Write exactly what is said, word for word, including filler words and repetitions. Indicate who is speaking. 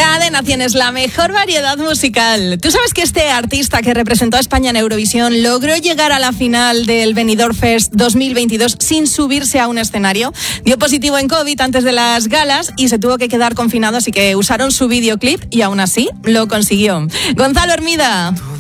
Speaker 1: Cadena tienes la mejor variedad musical. ¿Tú sabes que este artista que representó a España en Eurovisión logró llegar a la final del Benidorm Fest dos mil veintidós sin subirse a un escenario? Dio positivo en COVID antes de las galas y se tuvo que quedar confinado, así que usaron su videoclip y aún así lo consiguió. Gonzalo Hermida.